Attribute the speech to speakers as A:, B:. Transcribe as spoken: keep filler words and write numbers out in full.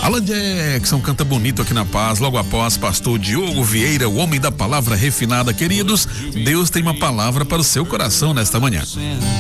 A: Alan Jackson canta bonito aqui na Paz, logo após pastor Diogo Vieira, o homem da palavra refinada. Queridos, Deus tem uma palavra para o seu coração nesta manhã.